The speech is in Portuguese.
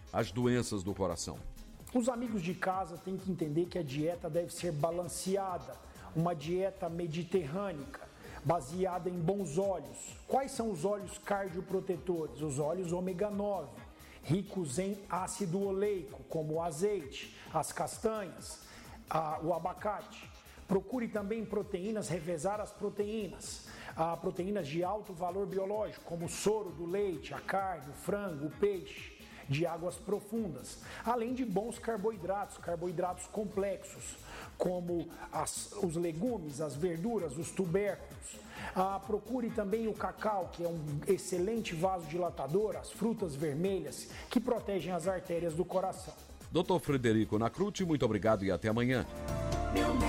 as doenças do coração. Os amigos de casa têm que entender que a dieta deve ser balanceada, uma dieta mediterrânica, baseada em bons óleos. Quais são os óleos cardioprotetores? Os óleos ômega 9, ricos em ácido oleico, como o azeite, as castanhas, o abacate. Procure também proteínas, revezar as proteínas. Proteínas de alto valor biológico, como o soro do leite, a carne, o frango, o peixe, de águas profundas. Além de bons carboidratos complexos, como os legumes, as verduras, os tubérculos. Procure também o cacau, que é um excelente vasodilatador, as frutas vermelhas, que protegem as artérias do coração. Dr. Frederico Nacruti, muito obrigado e até amanhã.